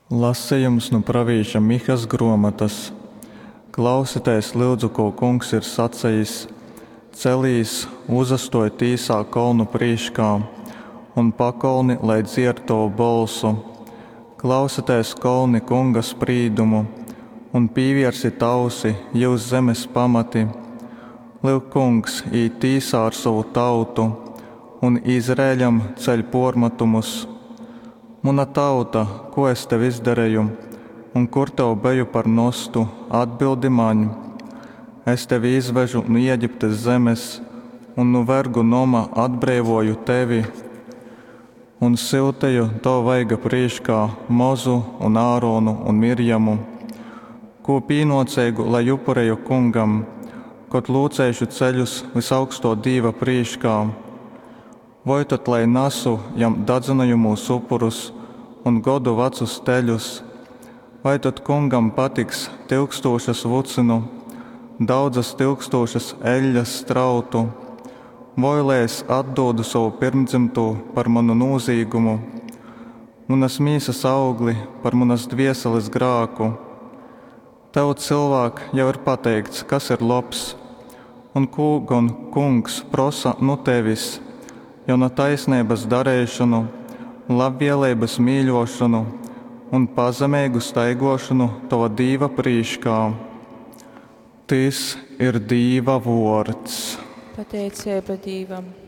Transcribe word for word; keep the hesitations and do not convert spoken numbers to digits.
Lasījums no pravīša Mihas grāmatas. Klausieties, lūdzu, ko kungs ir sacījis. Celīs, uzastoj tīsā kolnu prīškā, un pakolni, lai dzied to balsu. Klausieties kolni kunga sprīdumu, un pīviersit ausi jūs zemes pamati. Lūk, kungs īt tīsā ar savu tautu, un Izrēļam ceļ pormatumus. Muna tauta, ko es tev izdarīju, un kur tev beju par nostu, atbildi man. Es tevi izvežu no Ēģiptes zemes, un no vergu noma atbrīvoju tevi, un siltēju to vaiga prīškā Mozu un Āronu un Mirjamu, ko pīnocēgu, lai upurēju kungam, kaut lūcēšu ceļus visaugsto dīva prīškā. Vai tad, lai nasu jam dadzinājumus upurus un godu vecus teļus, vai tad kungam patiks tilkstošas vucinu, daudzas tilkstošas eļļas strautu, vai lai es atdodu savu pirmdzimto par manu nozīgumu, manas mīsas augli par manas dvieseles grāku. Tev, cilvēk, jau ir pateikts, kas ir labs, un ko gan kungs prosa no tevis, jauna taisnības darēšanu, labvēlības mīļošanu un pazemīgu staigošanu tava dīva prīškā. Tas ir Dīva vārds. Pateicība Dīvam.